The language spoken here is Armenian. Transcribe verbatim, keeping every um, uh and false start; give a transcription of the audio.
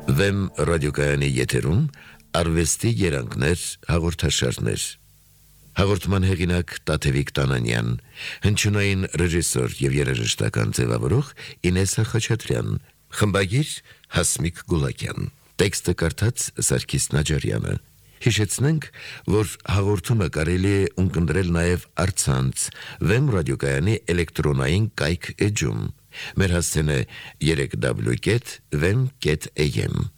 Վեմ ռադիոկայանի եթերում արվեստի երանգներ հաղորդաշարներ։ Հաղորդման հեղինակ Տաթևիկ Տանանյան, հնչյունային ռեժիսոր և երաժշտական ձևավորող Ինեսա Խաչատրյան, խմբագիր Հասմիկ Գուլակյան, տեքստը կարդաց Սարգիս Նաջարյանը։ Հիշեցնենք, որ հաղորդումը կարելի է ունկնդրել նաև առցանց Վեմ ռադիոկայանի էլեկտրոնային կայք էջում։ Մեր հասցեն է երեք w կետ վեմ կետ am։